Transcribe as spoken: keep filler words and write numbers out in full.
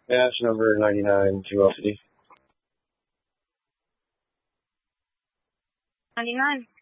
Match number ninety-nine, two L C D. ninety-nine.